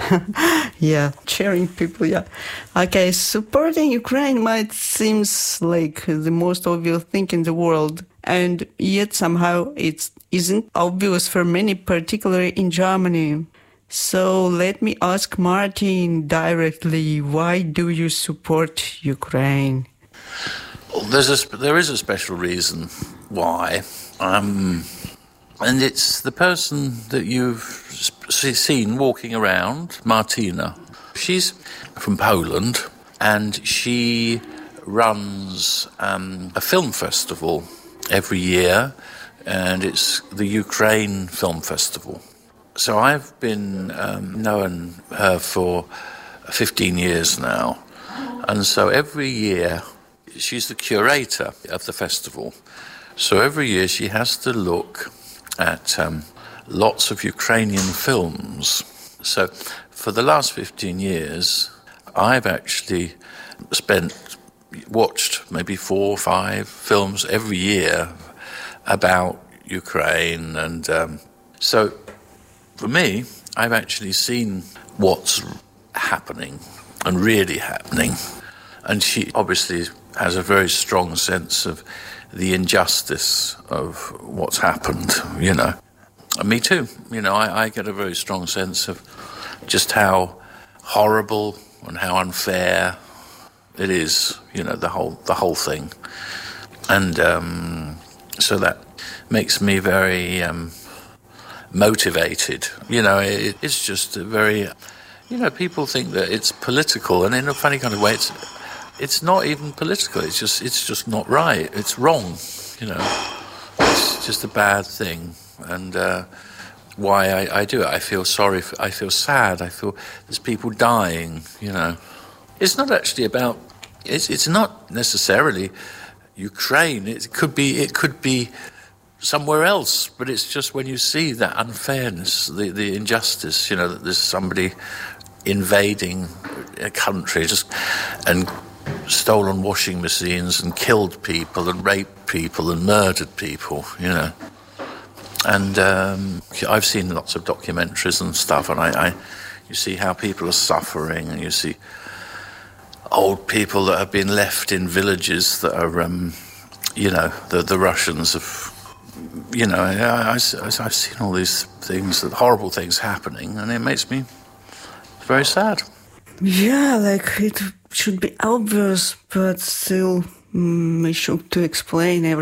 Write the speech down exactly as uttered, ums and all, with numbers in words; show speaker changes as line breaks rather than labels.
Yeah, cheering people, yeah. Okay, supporting Ukraine might seem like the most obvious thing in the world, and yet somehow it isn't obvious for many, particularly in Germany. So let me ask Martin directly, why do you support Ukraine?
Well, there's a, there is a special reason why. Um, and it's the person that you've seen walking around, Martina. She's from Poland, and she runs um, a film festival every year, and it's the Ukraine Film Festival. So I've been um, knowing her for fifteen years now, and so every year she's the curator of the festival. So every year she has to look at um, lots of Ukrainian films. So for the last fifteen years, I've actually spent, watched maybe four or five films every year about Ukraine. And um, so for me, I've actually seen what's happening and really happening. And she obviously has a very strong sense of the injustice of what's happened, you know. And me too, you know, I, I get a very strong sense of just how horrible and how unfair it is, you know, the whole the whole thing. And um, so that makes me very um, motivated. You know, it, it's just a very, you know, people think that it's political, and in a funny kind of way, it's it's not even political. It's just it's just not right. It's wrong, you know. It's just a bad thing, and uh, why I, I do it. I feel sorry. For, I feel sad. I feel there's people dying. You know, it's not actually about. It's it's not necessarily Ukraine. It could be. It could be somewhere else. But it's just when you see that unfairness, the the injustice. You know, that there's somebody invading a country just and stolen washing machines and killed people and raped people and murdered people, you know. And um, I've seen lots of documentaries and stuff, and I, I, you see how people are suffering, and you see old people that have been left in villages that are, um, you know, the, the Russians have, you know, I, I, I've seen all these things, horrible things happening, and it makes me very sad.
Yeah, like it should be obvious, but still, mm, we should to explain everything.